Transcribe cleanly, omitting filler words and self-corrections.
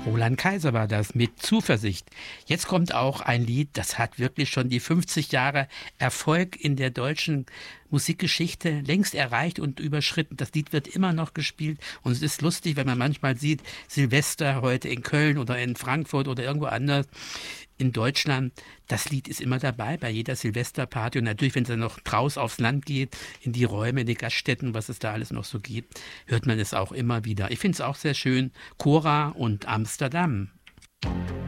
Roland Kaiser war das mit Zuversicht. Jetzt kommt auch ein Lied, das hat wirklich schon die 50 Jahre Erfolg in der deutschen Musikgeschichte längst erreicht und überschritten. Das Lied wird immer noch gespielt und es ist lustig, wenn man manchmal sieht, Silvester heute in Köln oder in Frankfurt oder irgendwo anders in Deutschland, das Lied ist immer dabei bei jeder Silvesterparty und natürlich, wenn es dann noch draus aufs Land geht, in die Räume, in die Gaststätten, was es da alles noch so gibt, hört man es auch immer wieder. Ich finde es auch sehr schön, Cora und Amsterdam.